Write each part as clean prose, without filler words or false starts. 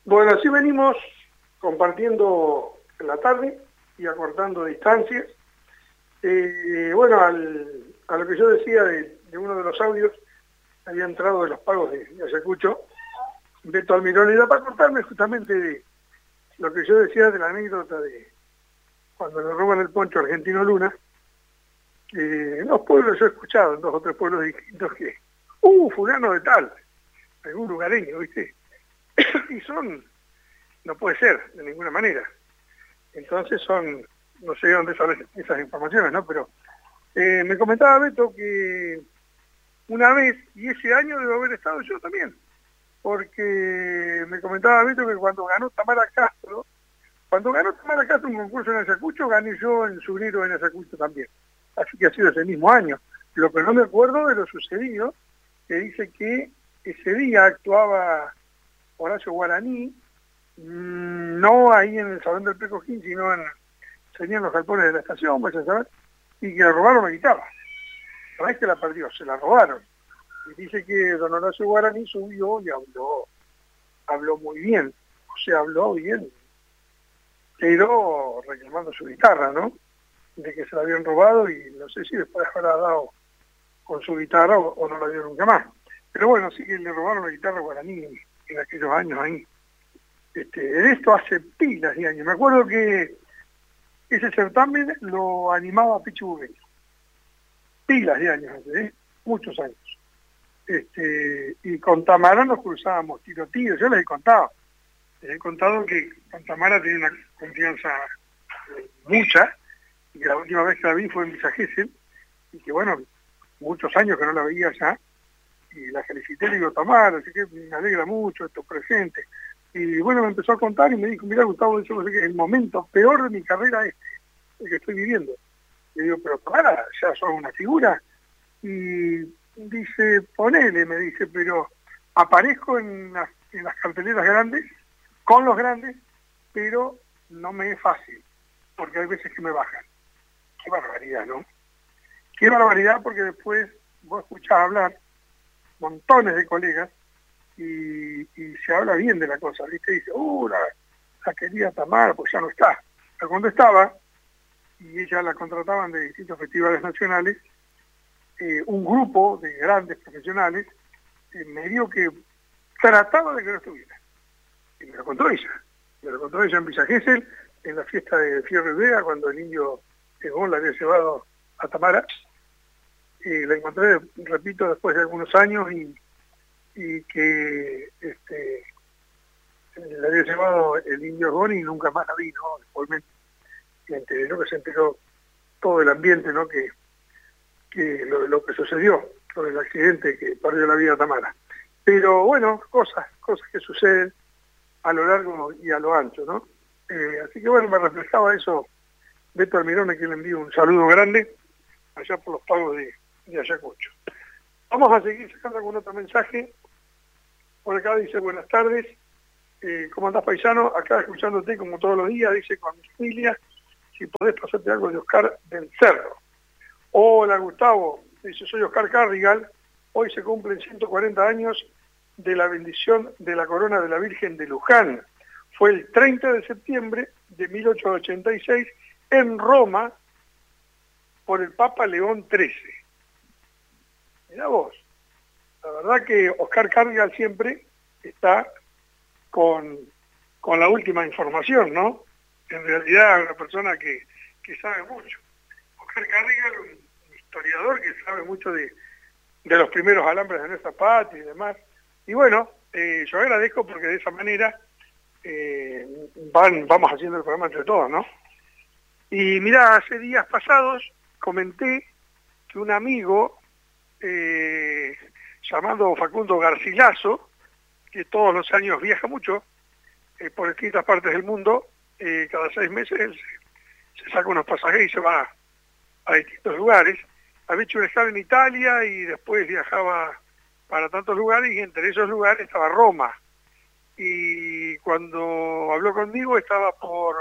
Bueno, así venimos compartiendo en la tarde y acortando distancias. Bueno, a lo que yo decía de uno de los audios, había entrado de los pagos de Ayacucho, Beto Almirón, y da para contarme justamente de lo que yo decía de la anécdota de cuando le roban el poncho a Argentino Luna. En los pueblos yo he escuchado, en 2 o 3 pueblos distintos, que, fulano de tal, algún lugareño, ¿viste? Y no puede ser, de ninguna manera. Entonces no sé de dónde salen esas informaciones, ¿no? Pero me comentaba Beto que una vez, y ese año debo haber estado yo también, porque me comentaba Beto que cuando ganó Tamara Castro un concurso en Ayacucho, gané yo en Subriro en Ayacucho también. Así que ha sido ese mismo año. Lo que no me acuerdo de lo sucedido, que dice que ese día actuaba Horacio Guaraní, no ahí en el Salón del Pecojín, sino serían los galpones de la estación, pues a saber, y que le robaron la guitarra. No es que la perdió, se la robaron. Y dice que don Horacio Guaraní subió y habló muy bien, o sea, habló bien, pero reclamando su guitarra, ¿no? De que se la habían robado y no sé si después habrá dado con su guitarra o no la dio nunca más. Pero bueno, sí que le robaron la guitarra a Guaraní en aquellos años ahí. En esto hace pilas de años. Me acuerdo que ese certamen lo animaba Pichu Burgueño. Pilas de años, muchos años. Y con Tamara nos cruzábamos tiros. Yo les he contado que con Tamara tenía una confianza mucha, y que la última vez que la vi fue en Villa Gesell, y que bueno, muchos años que no la veía ya, y la felicité, le digo, Tamara, así que me alegra mucho estos presentes. Y bueno, me empezó a contar y me dijo, mira Gustavo, yo sé que es el momento peor de mi carrera el que estoy viviendo. Le digo, pero Tamara, ya sos una figura. Y dice, ponele, me dice, pero aparezco en las carteleras grandes, con los grandes, pero no me es fácil, porque hay veces que me bajan. Qué barbaridad, ¿no? Qué barbaridad, porque después vos escuchás hablar montones de colegas y se habla bien de la cosa, ¿viste? Dice, la querida Tamara, pues ya no está. Pero cuando estaba, y ella la contrataban de distintos festivales nacionales, un grupo de grandes profesionales medio que trataba de que no estuviera. Y me lo contó ella en Villa Gesell, en la fiesta de Fierro y Vega, cuando el indio Egón la había llevado a Tamara. La encontré, repito, después de algunos años y que la había llevado el indio Egón y nunca más la vi, ¿no? Después me enteré, ¿no? Que se enteró todo el ambiente, ¿no? Que lo que sucedió con el accidente que perdió la vida Tamara. Pero bueno, cosas que suceden a lo largo y a lo ancho, ¿no? Así que bueno, me reflejaba eso Beto Almirón, a quien le envío un saludo grande allá por los pagos de Ayacucho. Vamos a seguir sacando algún otro mensaje. Por acá dice, buenas tardes, ¿cómo andás, paisano? Acá escuchándote como todos los días, dice, con mi familia, si podés pasarte algo de Oscar del Cerro. Hola, Gustavo, dice, soy Oscar Carrigal, hoy se cumplen 140 años de la bendición de la corona de la Virgen de Luján. Fue el 30 de septiembre de 1886 en Roma por el Papa León XIII. Mirá vos, la verdad que Oscar Carrigal siempre está con la última información, ¿no? En realidad es una persona que sabe mucho. Oscar Carrigal, un historiador que sabe mucho de los primeros alambres de nuestra patria y demás. Y bueno, yo agradezco porque de esa manera vamos haciendo el programa entre todos, ¿no? Y mirá, hace días pasados comenté que un amigo llamado Facundo Garcilaso, que todos los años viaja mucho por distintas partes del mundo, cada 6 meses él se saca unos pasajes y se va a distintos lugares. Había hecho un escala en Italia y después viajaba para tantos lugares, y entre esos lugares estaba Roma. Y cuando habló conmigo estaba por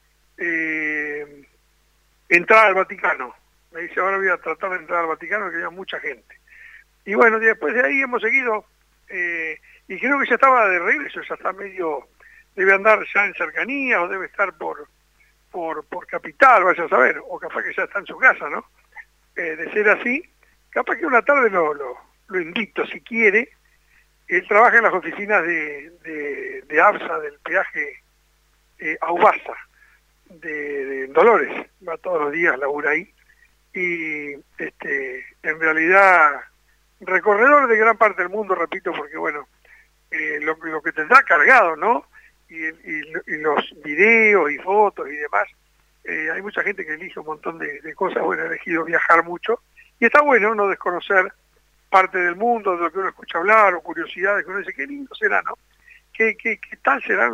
entrar al Vaticano. Me dice, ahora voy a tratar de entrar al Vaticano, que había mucha gente. Y bueno, después de ahí hemos seguido, y creo que ya estaba de regreso, ya está medio debe andar ya en cercanía o debe estar por Capital, vaya a saber, o capaz que ya está en su casa, ¿no? De ser así, capaz que una tarde lo invito, si quiere. Él trabaja en las oficinas de ABSA, del peaje Aubasa, de Dolores, va todos los días, labura ahí, y en realidad recorredor de gran parte del mundo, repito, porque bueno, lo que tendrá cargado, ¿no? Y los videos y fotos y demás, hay mucha gente que elige un montón de cosas, bueno, ha elegido viajar mucho, y está bueno no desconocer parte del mundo, de lo que uno escucha hablar, o curiosidades, que uno dice, qué lindo será, ¿no? ¿Qué tal serán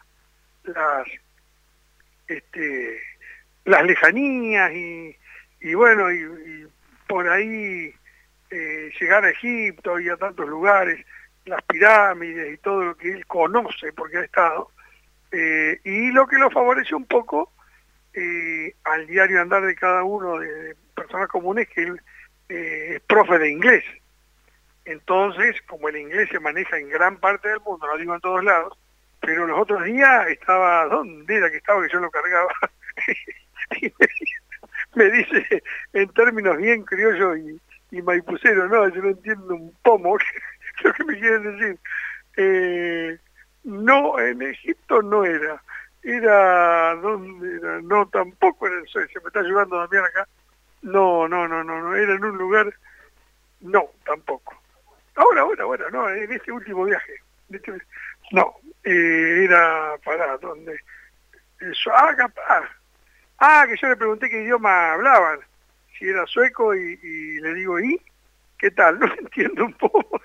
las lejanías y bueno, y por ahí llegar a Egipto y a tantos lugares, las pirámides y todo lo que él conoce porque ha estado, y lo que lo favorece un poco al diario andar de cada uno de personas comunes, que él es profe de inglés. Entonces, como el inglés se maneja en gran parte del mundo, no digo en todos lados, pero los otros días estaba, ¿dónde era que estaba que yo lo cargaba? Y me dice en términos bien criollos y maipuceros, no, yo no entiendo un pomo lo que me quieren decir. No, en Egipto no era, ¿dónde era? No, tampoco era en Suecia, me está ayudando Damián acá, no, era en un lugar, no, tampoco. Ahora, no, en este último viaje, no, era para donde, eso, capaz. Que yo le pregunté qué idioma hablaban, si era sueco y le digo, ¿y? ¿Qué tal? No entiendo un poco.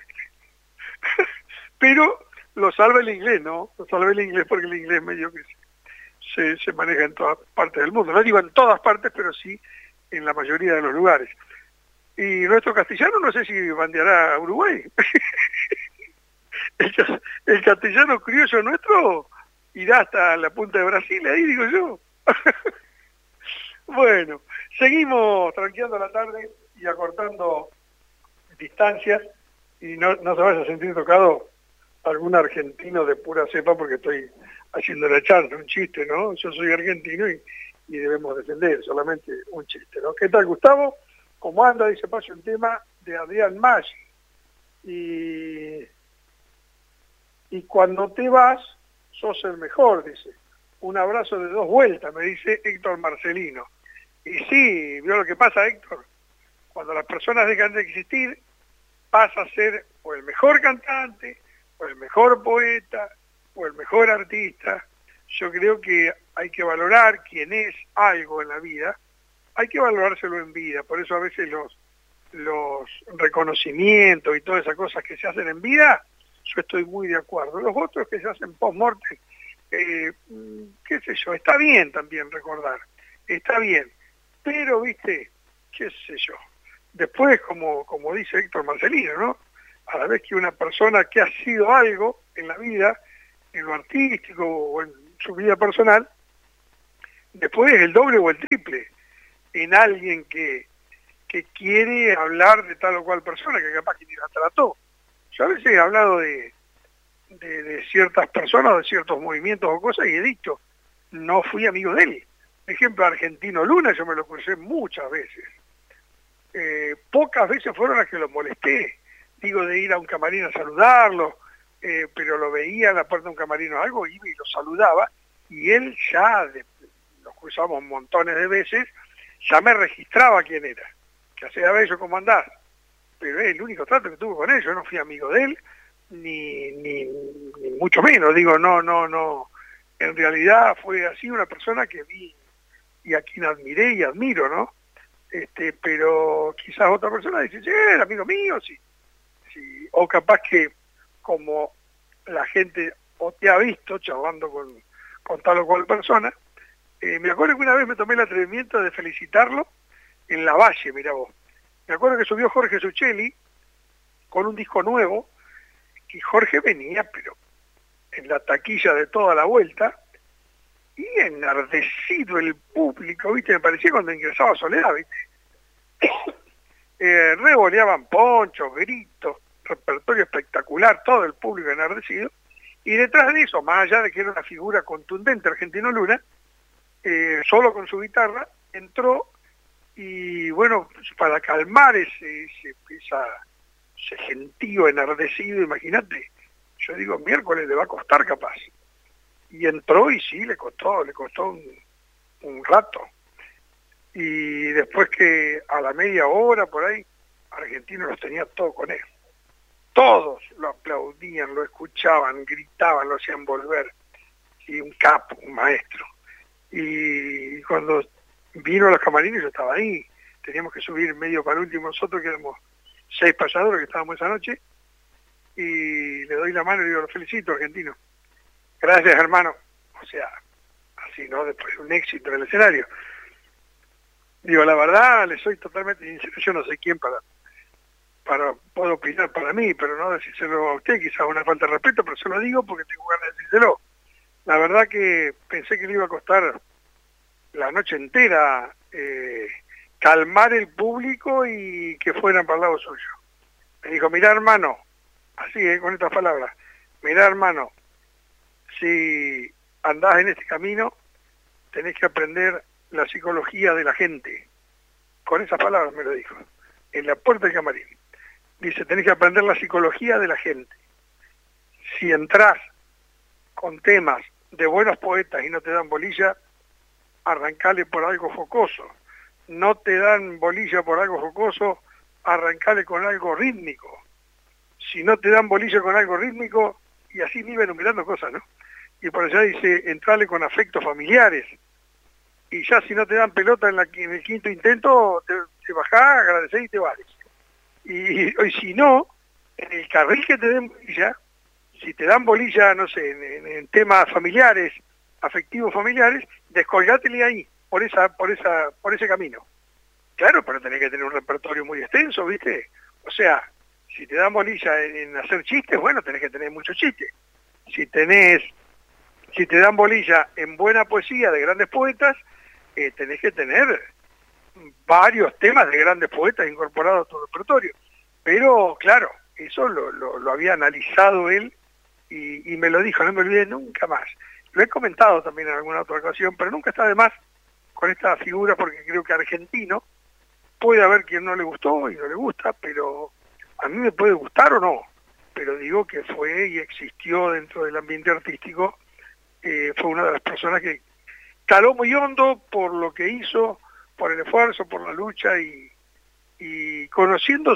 Pero lo salva el inglés, ¿no? Lo salva el inglés porque el inglés medio que se maneja en todas partes del mundo. No digo en todas partes, pero sí en la mayoría de los lugares. Y nuestro castellano no sé si bandeará a Uruguay. El castellano criollo nuestro irá hasta la punta de Brasil, ahí digo yo. Bueno, seguimos tranqueando la tarde y acortando distancias, y no se vaya a sentir tocado algún argentino de pura cepa porque estoy haciendo la chance, un chiste, ¿no? Yo soy argentino y debemos defender, solamente un chiste, ¿no? ¿Qué tal, Gustavo? ¿Cómo anda? Dice, paso un tema de Adrián Maggi. Y cuando te vas, sos el mejor, dice. Un abrazo de 2 vueltas, me dice Héctor Marcelino. Y sí, vio lo que pasa, Héctor. Cuando las personas dejan de existir, pasa a ser o el mejor cantante, o el mejor poeta, o el mejor artista. Yo creo que hay que valorar quien es algo en la vida, hay que valorárselo en vida. Por eso a veces los reconocimientos y todas esas cosas que se hacen en vida, yo estoy muy de acuerdo. Los otros que se hacen post-mortem, qué sé yo, está bien también recordar, está bien, pero viste, qué sé yo, después como dice Héctor Marcelino, ¿no? A la vez que una persona que ha sido algo en la vida, en lo artístico o en su vida personal, después es el doble o el triple en alguien que quiere hablar de tal o cual persona que capaz que ni la trató. Yo a veces he hablado de ciertas personas, de ciertos movimientos o cosas, y he dicho, no fui amigo de él. Por ejemplo, Argentino Luna, yo me lo crucé muchas veces. Pocas veces fueron las que lo molesté, digo, de ir a un camarín a saludarlo, pero lo veía en la puerta de un camarín o algo, iba y lo saludaba, y él ya, nos cruzamos montones de veces, ya me registraba quién era, que hacía bello, ¿cómo andás? Pero es el único trato que tuve con él, yo no fui amigo de él, ni mucho menos, digo, no, en realidad fue así una persona que vi y a quien admiré y admiro, ¿no? Pero quizás otra persona dice, era amigo mío, sí, o capaz que como la gente o te ha visto charlando con tal o cual persona, me acuerdo que una vez me tomé el atrevimiento de felicitarlo en La Valle, mirá vos. Me acuerdo que subió Jorge Suchelli con un disco nuevo, y Jorge venía, pero en la taquilla de toda la vuelta, y enardecido el público, ¿viste? Me parecía cuando ingresaba Soledad, ¿viste? Revoleaban ponchos, gritos, repertorio espectacular, todo el público enardecido, Y detrás de eso, más allá de que era una figura contundente, Argentino Luna, solo con su guitarra, entró y bueno, para calmar ese gentío enardecido, imagínate, yo digo, miércoles le va a costar capaz. Y entró y sí, le costó un rato. Y después que a la media hora por ahí, Argentino los tenía todo con él. Todos lo aplaudían, lo escuchaban, gritaban, lo hacían volver. Y un capo, un maestro. Y cuando vino a los camarines yo estaba ahí. Teníamos que subir medio para último nosotros, que éramos 6 pasadores que estábamos esa noche. Y le doy la mano y le digo, lo felicito, Argentino. Gracias, hermano. O sea, así, ¿no? Después un éxito en el escenario. Digo, la verdad, le soy totalmente sincero, yo no sé quién puedo opinar para mí, pero no decírselo a usted, quizás una falta de respeto, pero se lo digo porque tengo ganas de decírselo. La verdad que pensé que le iba a costar la noche entera calmar el público y que fueran para el lado suyo. Me dijo, mirá hermano, así, con estas palabras, mirá hermano, si andás en este camino, tenés que aprender la psicología de la gente. Con esas palabras me lo dijo, en la puerta del camarín. Dice, tenés que aprender la psicología de la gente. Si entrás con temas de buenos poetas y no te dan bolilla, arrancale por algo jocoso. No te dan bolilla por algo jocoso, arrancale con algo rítmico. Si no te dan bolilla con algo rítmico, y así iba enumerando cosas, ¿no? Y por allá dice, entrale con afectos familiares. Y ya si no te dan pelota en el quinto intento, te bajás, agradecés y te vales. Y si no, en el carril que te den bolilla, si te dan bolilla, no sé, en temas familiares, afectivos familiares, descolgátele ahí, por ese camino. Claro, pero tenés que tener un repertorio muy extenso, ¿viste? O sea, si te dan bolilla en hacer chistes, bueno, tenés que tener muchos chistes. Si te dan bolilla en buena poesía de grandes poetas, tenés que tener varios temas de grandes poetas incorporados a tu repertorio. Pero, claro, eso lo había analizado él y me lo dijo, no me olvidé nunca más. Lo he comentado también en alguna otra ocasión, pero nunca está de más con esta figura, porque creo que Argentino puede haber quien no le gustó y no le gusta, pero a mí me puede gustar o no, pero digo que fue y existió dentro del ambiente artístico, fue una de las personas que caló muy hondo por lo que hizo, por el esfuerzo, por la lucha y conociendo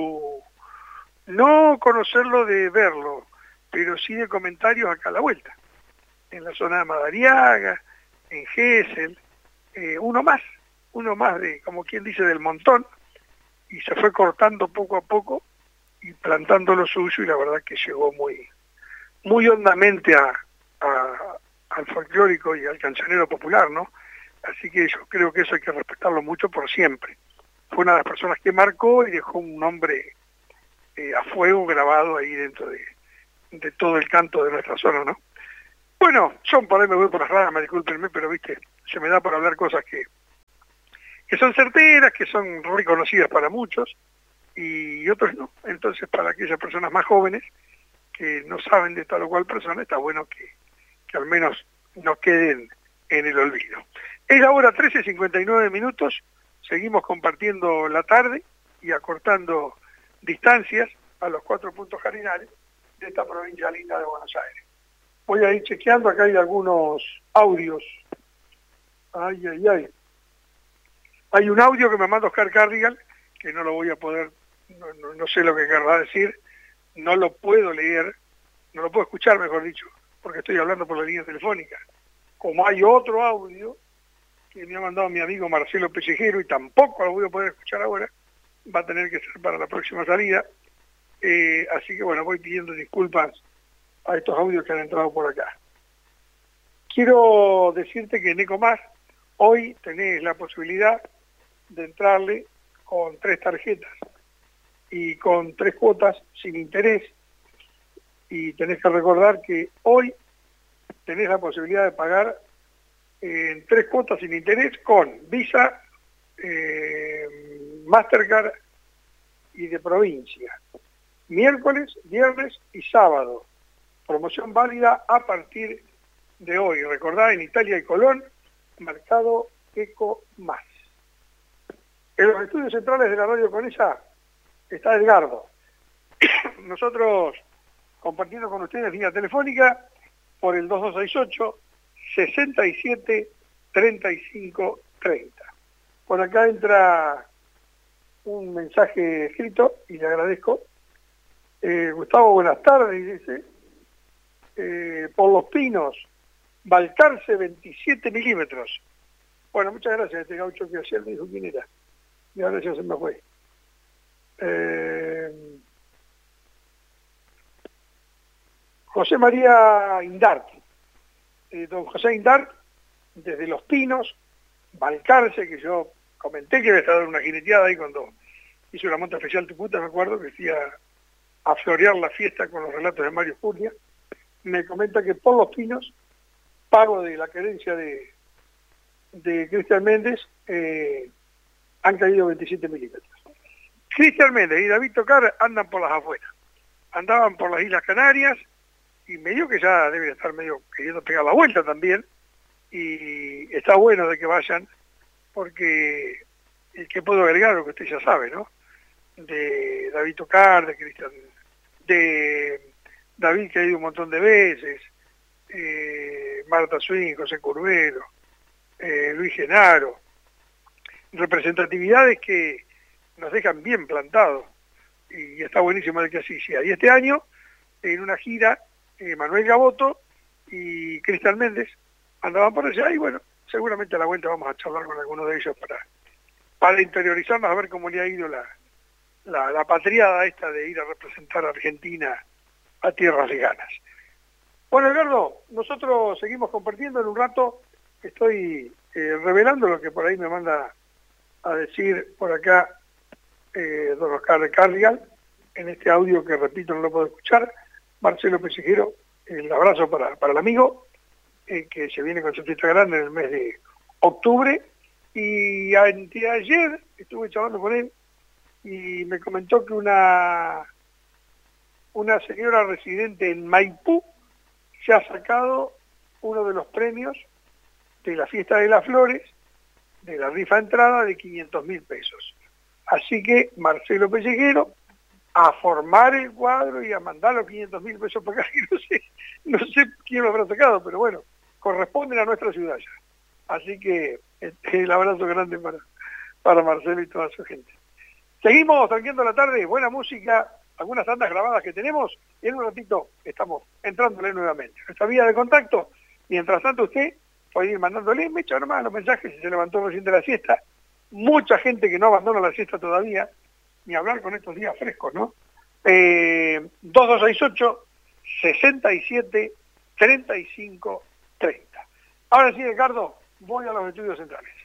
no conocerlo de verlo, pero sí de comentarios acá a la vuelta, en la zona de Madariaga, en Gesell, uno más de, como quien dice, del montón, y se fue cortando poco a poco y plantando lo suyo, y la verdad que llegó muy hondamente al folclórico y al cancionero popular, ¿no? Así que yo creo que eso hay que respetarlo mucho por siempre. Fue una de las personas que marcó y dejó un nombre a fuego grabado ahí dentro de todo el canto de nuestra zona, ¿no? Bueno, yo por ahí me voy por las ramas, discúlpenme, pero viste, se me da por hablar cosas que son certeras, que son reconocidas para muchos y otros no. Entonces, para aquellas personas más jóvenes que no saben de tal o cual persona, está bueno que al menos no queden en el olvido. Es la hora 13:59, seguimos compartiendo la tarde y acortando distancias a los 4 puntos cardinales de esta provincia linda de Buenos Aires. Voy a ir chequeando, acá hay algunos audios. Ay. Hay un audio que me manda Oscar Cardigan, que no lo voy a poder, no sé lo que querrá decir, no lo puedo leer, no lo puedo escuchar, mejor dicho, porque estoy hablando por la línea telefónica. Como hay otro audio que me ha mandado mi amigo Marcelo Pellejero y tampoco lo voy a poder escuchar ahora, va a tener que ser para la próxima salida. Así que bueno, voy pidiendo disculpas a estos audios que han entrado por acá. Quiero decirte que en Ecomás hoy tenés la posibilidad de entrarle con 3 tarjetas y con 3 cuotas sin interés, y tenés que recordar que hoy tenés la posibilidad de pagar en 3 cuotas sin interés con Visa, Mastercard y de provincia, miércoles, viernes y sábado. Promoción válida a partir de hoy. Recordá, en Italia y Colón, Mercado Eco Más. En los estudios centrales de la radio Conesa está Edgardo. Nosotros compartiendo con ustedes vía telefónica por el 2268 67 35 30. Por acá entra un mensaje escrito y le agradezco. Gustavo, buenas tardes, dice. Por Los Pinos, Balcarce 27 milímetros. Bueno, muchas gracias a este gaucho que ayer me dijo quién era. Y ahora ya se me fue. José María Indart. Don José Indart, desde Los Pinos, Balcarce, que yo comenté que había estado en una jineteada ahí cuando hizo la monta especial Tucuta, me acuerdo, que decía a florear la fiesta con los relatos de Mario Furnia. Me comenta que por Los Pinos, pago de la querencia de Cristian Méndez, han caído 27 milímetros. Cristian Méndez y David Tocar andan por las afueras. Andaban por las Islas Canarias y medio que ya deben estar medio queriendo pegar la vuelta también. Y está bueno de que vayan, porque el que puedo agregar, lo que usted ya sabe, ¿no? De David Tocar, de Cristian, de David, que ha ido un montón de veces, Marta Swing, José Curvero, Luis Genaro, representatividades que nos dejan bien plantados, y está buenísimo de que así sea. Y este año, en una gira, Manuel Gaboto y Cristian Méndez andaban por allá, y bueno, seguramente a la vuelta vamos a charlar con alguno de ellos para interiorizarnos, a ver cómo le ha ido la patriada esta de ir a representar a Argentina a tierras lejanas. Bueno, Edgardo, nosotros seguimos compartiendo. En un rato estoy revelando lo que por ahí me manda a decir por acá don Oscar Carrigal, en este audio que, repito, no lo puedo escuchar. Marcelo Pellejero, el abrazo para el amigo, que se viene con su fiesta grande en el mes de octubre. Y anteayer estuve charlando con él y me comentó que una señora residente en Maipú se ha sacado uno de los premios de la Fiesta de las Flores, de la rifa entrada de 500.000 pesos. Así que Marcelo Pellejero, a formar el cuadro y a mandar los 500.000 pesos para acá, que no sé quién lo habrá sacado, pero bueno, corresponden a nuestra ciudad ya. Así que el abrazo grande para Marcelo y toda su gente. Seguimos tranquilando la tarde, buena música, algunas tandas grabadas que tenemos, y en un ratito estamos entrándole nuevamente. Nuestra vía de contacto, mientras tanto usted puede ir mandándole, me echa nomás los mensajes si se levantó recién de la siesta. Mucha gente que no abandona la siesta todavía, ni hablar con estos días frescos, ¿no? 2268 67 35 30. Ahora sí, Ricardo, voy a los estudios centrales.